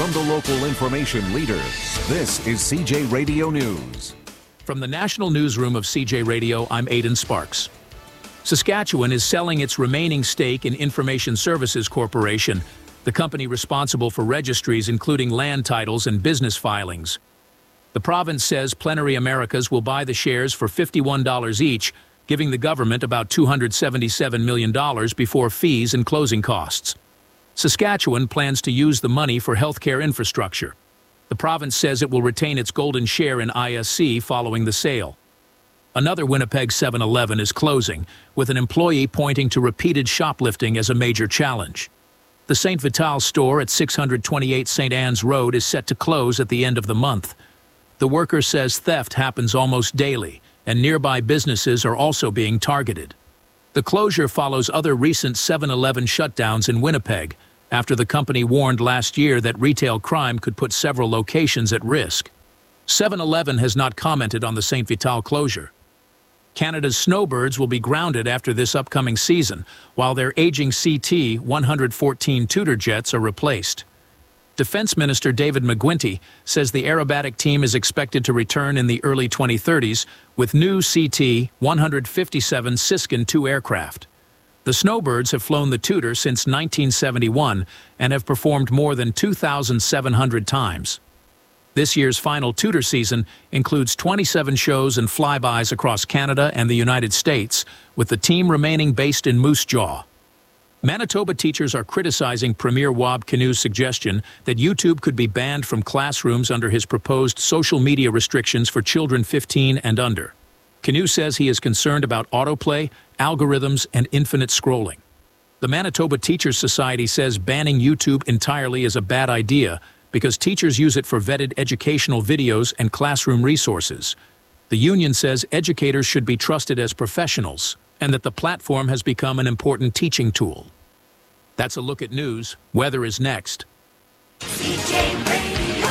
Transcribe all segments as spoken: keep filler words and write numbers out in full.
From the local information leader, this is C J Radio News. From the National Newsroom of C J Radio, I'm Aidan Sparks. Saskatchewan is selling its remaining stake in Information Services Corporation, the company responsible for registries including land titles and business filings. The province says Plenary Americas will buy the shares for fifty-one dollars each, giving the government about two hundred seventy-seven million dollars before fees and closing costs. Saskatchewan plans to use the money for healthcare infrastructure. The province says it will retain its golden share in I S C following the sale. Another Winnipeg seven eleven is closing, with an employee pointing to repeated shoplifting as a major challenge. The Saint Vital store at six twenty-eight Saint Anne's Road is set to close at the end of the month. The worker says theft happens almost daily, and nearby businesses are also being targeted. The closure follows other recent seven eleven shutdowns in Winnipeg, after the company warned last year that retail crime could put several locations at risk. seven eleven has not commented on the Saint Vital closure. Canada's snowbirds will be grounded after this upcoming season, while their aging C T one fourteen Tudor jets are replaced. Defense Minister David McGuinty says the aerobatic team is expected to return in the early twenty thirties with new C T one fifty-seven Siskin two aircraft. The Snowbirds have flown the Tudor since nineteen seventy-one and have performed more than two thousand seven hundred times. This year's final Tudor season includes twenty-seven shows and flybys across Canada and the United States, with the team remaining based in Moose Jaw. Manitoba teachers are criticizing Premier Wab Kinew's suggestion that YouTube could be banned from classrooms under his proposed social media restrictions for children fifteen and under. Kinew says he is concerned about autoplay, algorithms, and infinite scrolling. The Manitoba Teachers Society says banning YouTube entirely is a bad idea because teachers use it for vetted educational videos and classroom resources. The union says educators should be trusted as professionals and that the platform has become an important teaching tool. That's a look at news. Weather is next. C J Radio,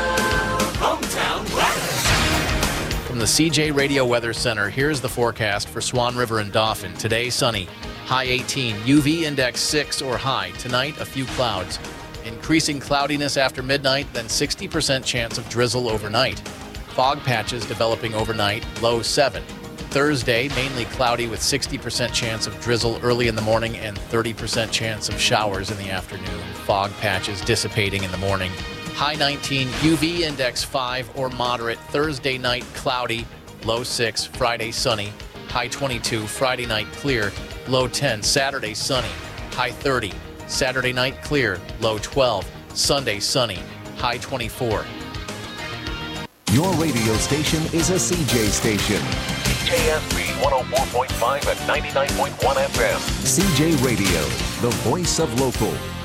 hometown weather. From the C J Radio Weather Center, here's the forecast for Swan River and Dauphin. Today, sunny. High eighteen, U V index six or high. Tonight, a few clouds. Increasing cloudiness after midnight, then sixty percent chance of drizzle overnight. Fog patches developing overnight, low seven. Thursday, mainly cloudy with sixty percent chance of drizzle early in the morning and thirty percent chance of showers in the afternoon. Fog patches dissipating in the morning. High nineteen, U V index five or moderate. Thursday night, cloudy, low six. Friday, sunny. High twenty-two, Friday night, clear, low ten. Saturday, sunny, high thirty. Saturday night, clear, low twelve. Sunday, sunny, high twenty-four. Your radio station is a C J station. K S B one oh four point five and ninety-nine point one F M. C J Radio, the voice of local.